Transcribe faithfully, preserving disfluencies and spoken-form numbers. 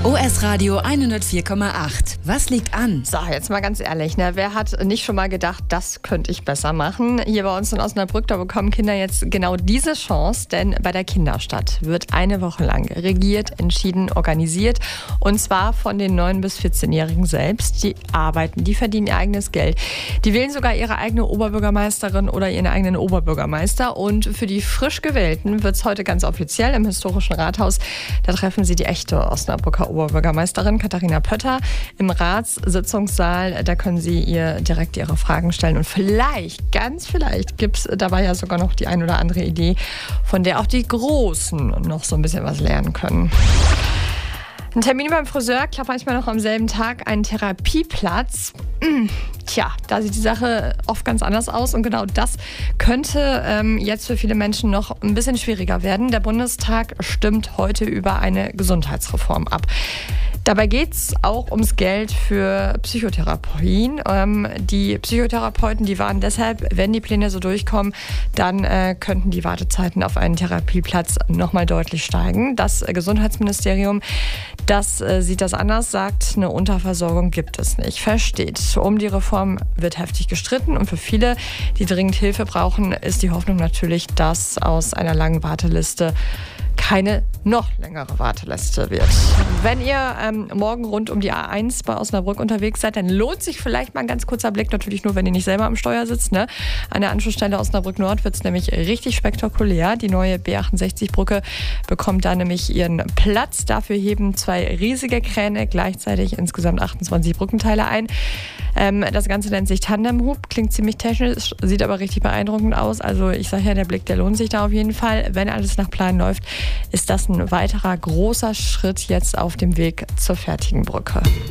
O S Radio hundertvier Komma acht. Was liegt an? So, jetzt mal ganz ehrlich, ne? Wer hat nicht schon mal gedacht, das könnte ich besser machen? Hier bei uns in Osnabrück, da bekommen Kinder jetzt genau diese Chance, denn bei der Kinderstadt wird eine Woche lang regiert, entschieden, organisiert und zwar von den neun- bis vierzehnjährigen selbst. Die arbeiten, die verdienen ihr eigenes Geld. Die wählen sogar ihre eigene Oberbürgermeisterin oder ihren eigenen Oberbürgermeister und für die frisch Gewählten wird es heute ganz offiziell im Historischen Rathaus. Da treffen sie die echte Osnabrücker Oberbürgermeisterin Katharina Pötter im Ratssitzungssaal. Da können Sie ihr direkt Ihre Fragen stellen und vielleicht, ganz vielleicht, gibt es dabei ja sogar noch die ein oder andere Idee, von der auch die Großen noch so ein bisschen was lernen können. Ein Termin beim Friseur klappt manchmal noch am selben Tag, ein Therapieplatz. Tja, da sieht die Sache oft ganz anders aus und genau das könnte ähm, jetzt für viele Menschen noch ein bisschen schwieriger werden. Der Bundestag stimmt heute über eine Gesundheitsreform ab. Dabei geht es auch ums Geld für Psychotherapien. Ähm, die Psychotherapeuten, die waren deshalb, wenn die Pläne so durchkommen, dann äh, könnten die Wartezeiten auf einen Therapieplatz nochmal deutlich steigen. Das äh, Gesundheitsministerium, das äh, sieht das anders, sagt, eine Unterversorgung gibt es nicht. Versteht, um die Reform wird heftig gestritten und für viele, die dringend Hilfe brauchen, ist die Hoffnung natürlich, dass aus einer langen Warteliste keine noch längere Warteliste wird. Wenn ihr ähm, morgen rund um die A eins bei Osnabrück unterwegs seid, dann lohnt sich vielleicht mal ein ganz kurzer Blick, natürlich nur, wenn ihr nicht selber am Steuer sitzt. Ne? An der Anschlussstelle Osnabrück Nord wird es nämlich richtig spektakulär. Die neue B achtundsechzig-Brücke bekommt da nämlich ihren Platz. Dafür heben zwei riesige Kräne gleichzeitig insgesamt achtundzwanzig Brückenteile ein. Ähm, das Ganze nennt sich Tandemhub, klingt ziemlich technisch, sieht aber richtig beeindruckend aus. Also ich sage ja, der Blick, der lohnt sich da auf jeden Fall. Wenn alles nach Plan läuft, ist das ein weiterer großer Schritt jetzt auf dem Weg zur fertigen Brücke.